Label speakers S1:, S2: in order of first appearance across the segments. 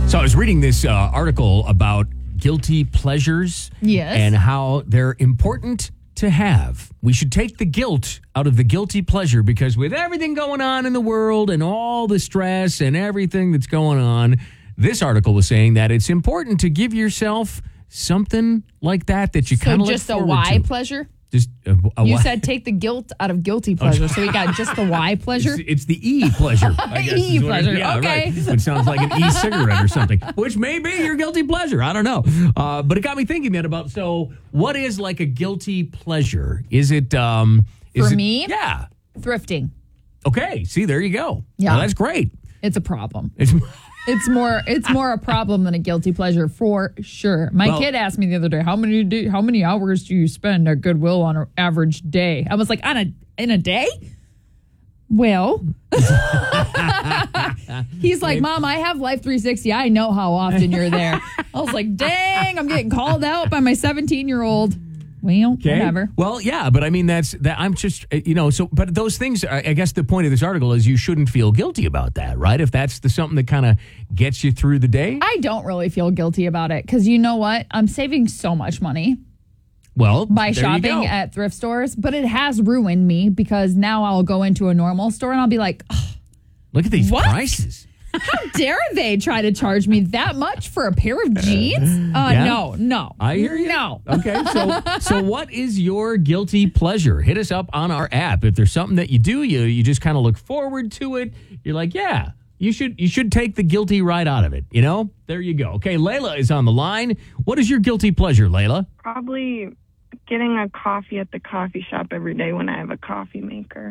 S1: So I was reading this article about guilty pleasures.
S2: Yes.
S1: And how they're important to have. We should take the guilt out of the guilty pleasure because with everything going on in the world and all the stress and everything that's going on, this article was saying that it's important to give yourself something like that you kind of look
S2: just a
S1: forward
S2: why
S1: to.
S2: pleasure?
S1: Just
S2: You said take the guilt out of guilty pleasure, so we got just the why pleasure?
S1: It's the E pleasure. I guess
S2: E
S1: is what
S2: pleasure,
S1: yeah,
S2: okay.
S1: Right. It sounds like an e-cigarette or something, which may be your guilty pleasure. I don't know. But it got me thinking then about, so what is like a guilty pleasure? Is it...
S2: For me?
S1: Yeah.
S2: Thrifting.
S1: Okay. See, there you go.
S2: Yeah.
S1: Well, that's great.
S2: It's a problem.
S1: It's
S2: It's more a problem than a guilty pleasure for sure. My kid asked me the other day, how many hours do you spend at Goodwill on an average day? I was like, in a day? Well, he's like, Mom, I have Life 360. I know how often you're there. I was like, dang, I'm getting called out by my 17-year-old. Well, whatever.
S1: Well, yeah, but I mean, I'm just, but those things, I guess the point of this article is you shouldn't feel guilty about that, right? If that's something that kind of gets you through the day.
S2: I don't really feel guilty about it because you know what? I'm saving so much money.
S1: Well,
S2: by shopping at thrift stores, but it has ruined me because now I'll go into a normal store and I'll be like,
S1: look at these prices.
S2: How dare they try to charge me that much for a pair of jeans?
S1: Yeah.
S2: No.
S1: I hear you.
S2: No.
S1: Okay, so what is your guilty pleasure? Hit us up on our app. If there's something that you do, you just kind of look forward to it. You're like, yeah, you should take the guilty right out of it. There you go. Okay, Layla is on the line. What is your guilty pleasure, Layla?
S3: Probably getting a coffee at the coffee shop every day when I have a coffee maker.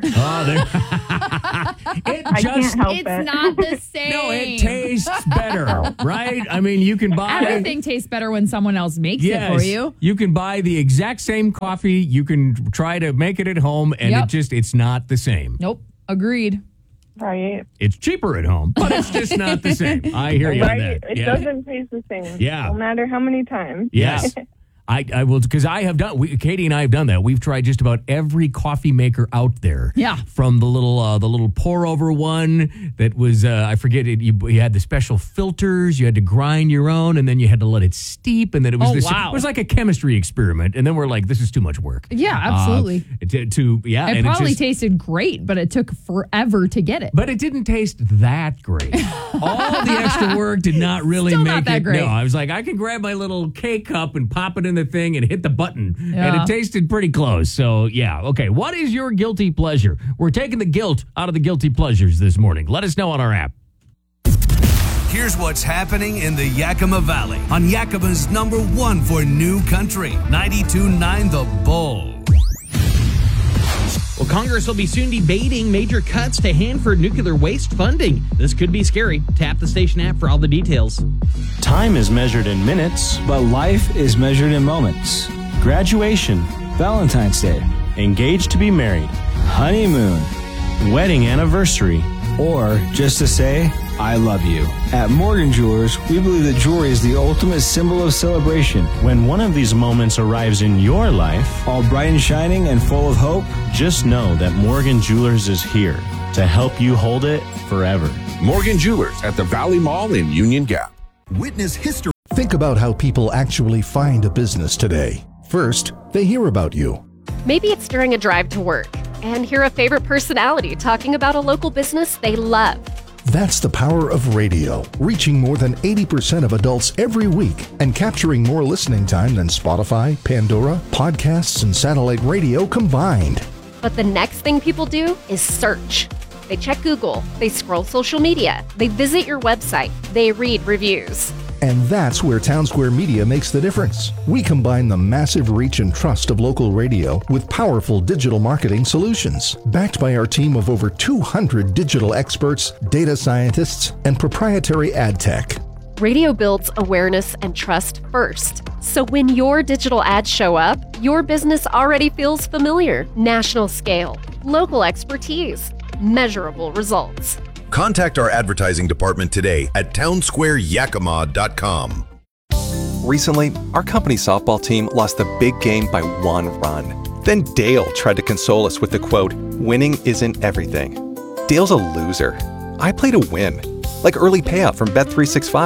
S1: I
S3: can't help it.
S2: It's not the same.
S1: No, it tastes better, right? I mean, you can buy...
S2: Everything tastes better when someone else makes it for you.
S1: You can buy the exact same coffee. You can try to make it at home, and it's not the same.
S2: Nope. Agreed.
S3: Right.
S1: It's cheaper at home, but it's just not the same. I hear you on that.
S3: It doesn't taste the same.
S1: Yeah.
S3: No matter how many times.
S1: Yes. I will, because I have done, Katie and I have done that. We've tried just about every coffee maker out there.
S2: Yeah.
S1: From the little pour over one that was, I forget it, you had the special filters, you had to grind your own, and then you had to let it steep, and then it was it was like a chemistry experiment, and then we're like, this is too much work.
S2: Yeah, absolutely.
S1: It
S2: probably tasted great, but it took forever to get it.
S1: But it didn't taste that great. All the extra work did not really
S2: Still
S1: make
S2: not that
S1: it.
S2: great.
S1: No, I was like, I can grab my little K-cup and pop it in the thing and hit the button.
S2: Yeah.
S1: And it tasted pretty close. So, yeah. Okay, what is your guilty pleasure? We're taking the guilt out of the guilty pleasures this morning. Let us know on our app.
S4: Here's what's happening in the Yakima Valley on Yakima's #1 for new country, 92.9 The Bull.
S5: Well, Congress will be soon debating major cuts to Hanford nuclear waste funding. This could be scary. Tap the station app for all the details.
S6: Time is measured in minutes, but life is measured in moments. Graduation, Valentine's Day, engaged to be married, honeymoon, wedding anniversary, or just to say, I love you. At Morgan Jewelers, we believe that jewelry is the ultimate symbol of celebration.
S7: When one of these moments arrives in your life,
S6: all bright and shining and full of hope,
S7: just know that Morgan Jewelers is here to help you hold it forever.
S8: Morgan Jewelers at the Valley Mall in Union Gap.
S9: Witness history. Think about how people actually find a business today. First, they hear about you.
S10: Maybe it's during a drive to work and hear a favorite personality talking about a local business they love.
S9: That's the power of radio, reaching more than 80% of adults every week and capturing more listening time than Spotify, Pandora, podcasts, and satellite radio combined.
S10: But the next thing people do is search. They check Google, they scroll social media, they visit your website, they read reviews.
S9: And that's where Townsquare Media makes the difference. We combine the massive reach and trust of local radio with powerful digital marketing solutions, backed by our team of over 200 digital experts, data scientists, and proprietary ad tech.
S10: Radio builds awareness and trust first. So when your digital ads show up, your business already feels familiar. National scale, local expertise, measurable results.
S11: Contact our advertising department today at townsquareyakima.com.
S12: Recently, our company softball team lost the big game by 1 run. Then Dale tried to console us with the quote, "Winning isn't everything." Dale's a loser. I play to win, like early payout from Bet365.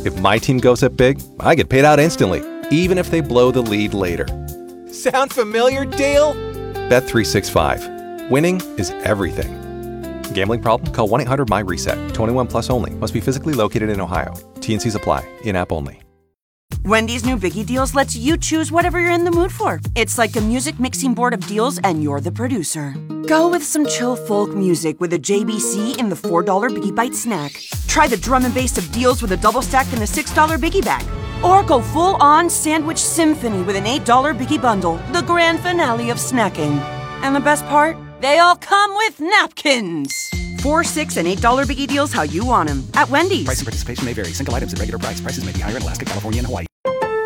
S12: If my team goes up big, I get paid out instantly, even if they blow the lead later.
S13: Sound familiar, Dale?
S12: Bet365. Winning is everything. Gambling problem? Call 1-800-MY-RESET. 21 plus only. Must be physically located in Ohio. T&Cs apply. In-app only.
S14: Wendy's new Biggie Deals lets you choose whatever you're in the mood for. It's like a music mixing board of deals, and you're the producer. Go with some chill folk music with a JBC in the $4 Biggie Bite snack. Try the drum and bass of deals with a double stack in the $6 Biggie Bag. Or go full-on sandwich symphony with an $8 Biggie Bundle, the grand finale of snacking. And the best part? They all come with napkins. $4, $6, and $8 Biggie Deals how you want them at Wendy's.
S15: Price and participation may vary. Single items at regular price. Prices may be higher in Alaska, California, and Hawaii.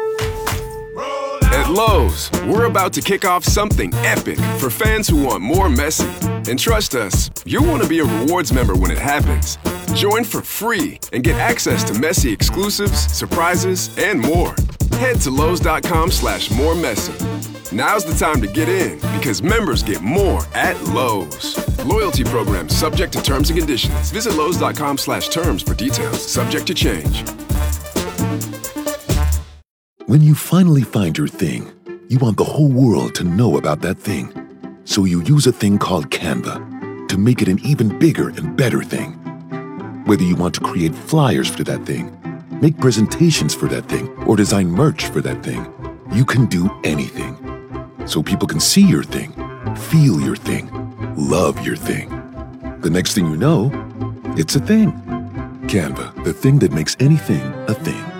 S16: At Lowe's, we're about to kick off something epic for fans who want more Messi. And trust us, you'll want to be a rewards member when it happens. Join for free and get access to Messi exclusives, surprises, and more. Head to Lowe's.com/moremessy. Now's the time to get in because members get more at Lowe's. Loyalty program subject to terms and conditions. Visit Lowe's.com/terms for details. Subject to change.
S17: When you finally find your thing, you want the whole world to know about that thing. So you use a thing called Canva to make it an even bigger and better thing. Whether you want to create flyers for that thing, make presentations for that thing, or design merch for that thing, you can do anything. So people can see your thing, feel your thing, love your thing. The next thing you know, it's a thing. Canva, the thing that makes anything a thing.